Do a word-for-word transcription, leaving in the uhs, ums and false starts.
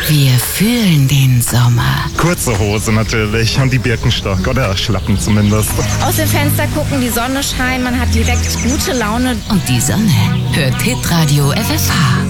Wir fühlen den Sommer. Kurze Hose natürlich und die Birkenstock oder Schlappen zumindest. Aus dem Fenster gucken, die Sonne scheint, man hat direkt gute Laune. Und die Sonne hört Hitradio F F H.